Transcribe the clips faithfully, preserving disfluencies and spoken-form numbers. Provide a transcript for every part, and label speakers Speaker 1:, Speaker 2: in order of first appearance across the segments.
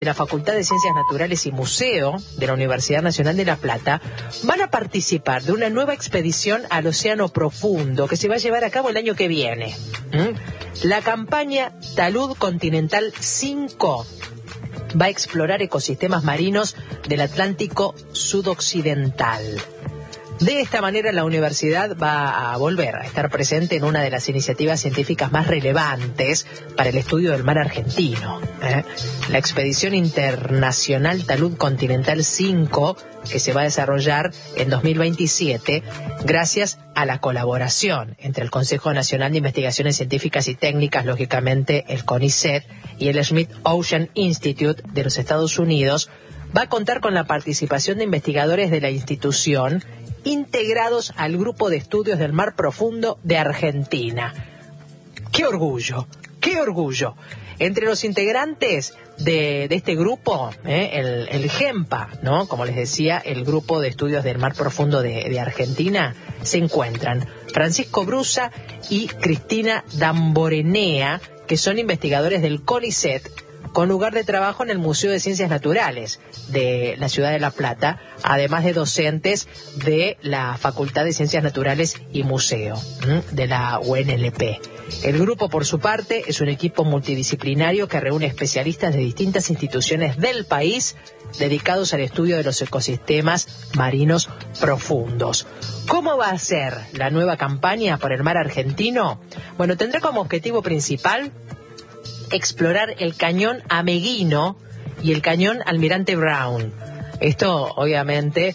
Speaker 1: de la Facultad de Ciencias Naturales y Museo de la Universidad Nacional de La Plata van a participar de una nueva expedición al Océano Profundo que se va a llevar a cabo el año que viene. ¿Mm? La campaña Talud Continental cinco va a explorar ecosistemas marinos del Atlántico sudoccidental. De esta manera, la universidad va a volver a estar presente en una de las iniciativas científicas más relevantes para el estudio del mar argentino. ¿eh? La expedición internacional Talud Continental cinco, que se va a desarrollar en dos mil veintisiete, gracias a la colaboración entre el Consejo Nacional de Investigaciones Científicas y Técnicas, lógicamente el CONICET, y el Smith Ocean Institute de los Estados Unidos, va a contar con la participación de investigadores de la institución integrados al Grupo de Estudios del Mar Profundo de Argentina. ¡Qué orgullo! ¡Qué orgullo! Entre los integrantes de, de este grupo, ¿eh? el, el GEMPA, ¿no? Como les decía, el Grupo de Estudios del Mar Profundo de, de Argentina, se encuentran Francisco Brusa y Cristina Damborenea, que son investigadores del CONICET, con lugar de trabajo en el Museo de Ciencias Naturales de la Ciudad de La Plata, además de docentes de la Facultad de Ciencias Naturales y Museo, ¿m? de la U N L P. El grupo, por su parte, es un equipo multidisciplinario que reúne especialistas de distintas instituciones del país dedicados al estudio de los ecosistemas marinos profundos. ¿Cómo va a ser la nueva campaña por el mar argentino? Bueno, tendrá como objetivo principal explorar el cañón Ameguino y el cañón Almirante Brown. Esto, obviamente,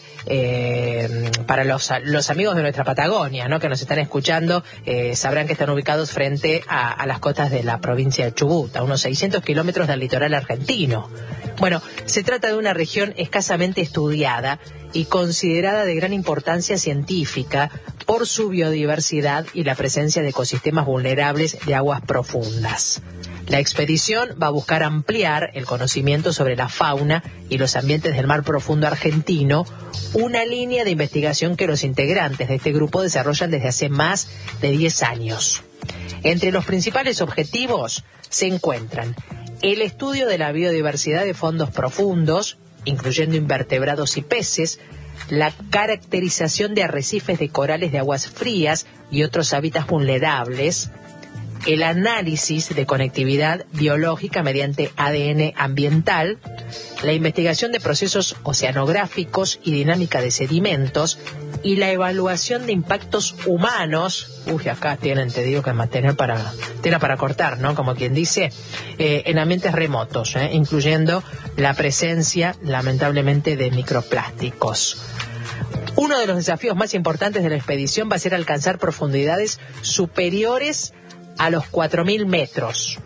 Speaker 1: eh, para los, los amigos de nuestra Patagonia, ¿no? que nos están escuchando, eh, sabrán que están ubicados frente a, a las costas de la provincia de Chubut, a unos seiscientos kilómetros del litoral argentino. Bueno, se trata de una región escasamente estudiada y considerada de gran importancia científica por su biodiversidad y la presencia de ecosistemas vulnerables de aguas profundas. La expedición va a buscar ampliar el conocimiento sobre la fauna y los ambientes del mar profundo argentino, una línea de investigación que los integrantes de este grupo desarrollan desde hace más de diez años. Entre los principales objetivos se encuentran el estudio de la biodiversidad de fondos profundos, incluyendo invertebrados y peces, la caracterización de arrecifes de corales de aguas frías y otros hábitats vulnerables, el análisis de conectividad biológica mediante A D N ambiental, la investigación de procesos oceanográficos y dinámica de sedimentos, y la evaluación de impactos humanos. Uy, acá tienen, te digo, que mantener para tela para cortar, ¿no? Como quien dice, eh, en ambientes remotos, ¿eh? incluyendo la presencia, lamentablemente, de microplásticos. Uno de los desafíos más importantes de la expedición va a ser alcanzar profundidades superiores a los cuatro mil metros.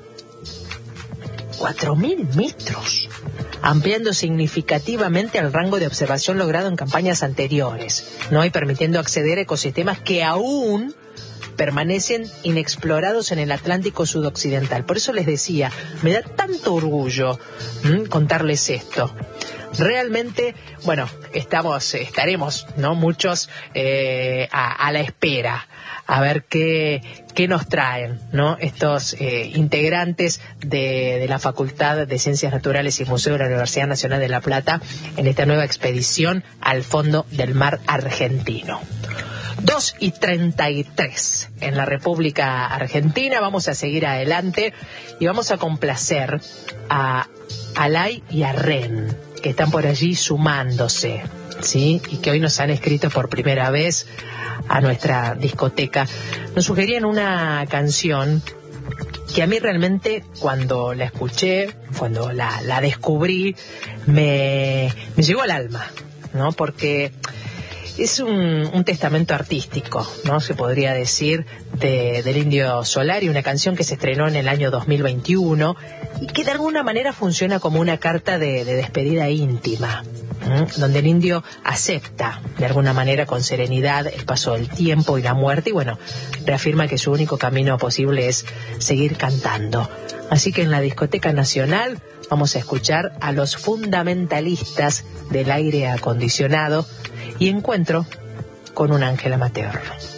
Speaker 1: ¿cuatro mil metros? Ampliando significativamente el rango de observación logrado en campañas anteriores, ¿no? y permitiendo acceder a ecosistemas que aún permanecen inexplorados en el Atlántico sudoccidental. Por eso les decía, me da tanto orgullo ¿m? contarles esto. Realmente, bueno, estamos, estaremos, ¿no? Muchos eh, a, a la espera, a ver qué, qué nos traen, ¿no? Estos eh, integrantes de, de la Facultad de Ciencias Naturales y Museo de la Universidad Nacional de La Plata en esta nueva expedición al fondo del mar argentino. dos y treinta y tres en la República Argentina. Vamos a seguir adelante y vamos a complacer a Alay y a Ren, que están por allí sumándose, ¿sí? y que hoy nos han escrito por primera vez a nuestra discoteca. Nos sugerían una canción que a mí realmente, cuando la escuché, cuando la, la descubrí, me, me llegó al alma, ¿no? Porque es un, un testamento artístico, ¿no? Se podría decir, de, del Indio Solari, una canción que se estrenó en el año dos mil veintiuno y que de alguna manera funciona como una carta de, de despedida íntima, ¿eh? donde el indio acepta de alguna manera con serenidad el paso del tiempo y la muerte y bueno, reafirma que su único camino posible es seguir cantando. Así que en la Discoteca Nacional vamos a escuchar a los fundamentalistas del aire acondicionado y encuentro con un ángel amateur.